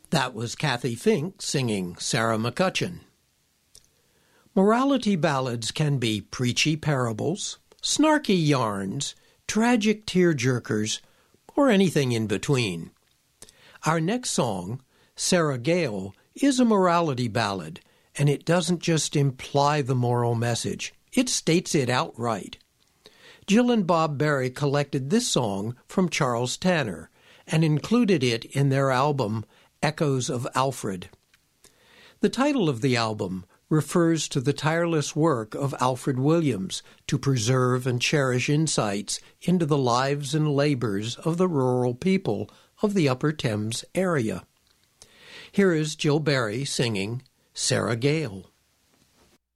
That was Kathy Fink singing Sarah McCutcheon. Morality ballads can be preachy parables, snarky yarns, tragic tearjerkers, or anything in between. Our next song, Sarah Gale, is a morality ballad, and it doesn't just imply the moral message, it states it outright. Jill and Bob Berry collected this song from Charles Tanner and included it in their album Echoes of Alfred. The title of the album refers to the tireless work of Alfred Williams to preserve and cherish insights into the lives and labors of the rural people of the Upper Thames area. Here is Jill Berry singing Sarah Gale.